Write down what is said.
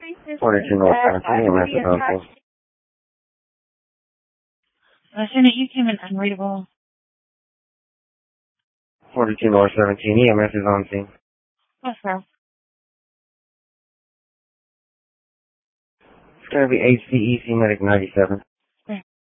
42 North 17, EMS is on scene. Lieutenant, you came in unreadable. 42 North 17, EMS is on scene. Yes, sir. It's going to be HCEC Medic 97.